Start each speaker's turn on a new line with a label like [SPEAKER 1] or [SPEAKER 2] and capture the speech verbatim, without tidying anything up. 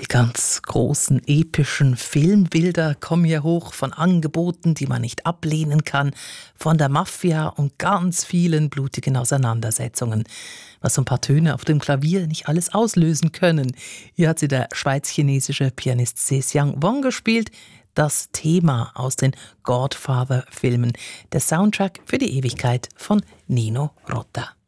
[SPEAKER 1] ganz großen, epischen Filmbilder kommen hier hoch von Angeboten, die man nicht ablehnen kann, von der Mafia und ganz vielen blutigen Auseinandersetzungen. Was so ein paar Töne auf dem Klavier nicht alles auslösen können. Hier hat sie der schweiz-chinesische Pianist Zhexiang Wang gespielt. Das Thema aus den Godfather-Filmen. Der Soundtrack für die Ewigkeit von Nino Rota.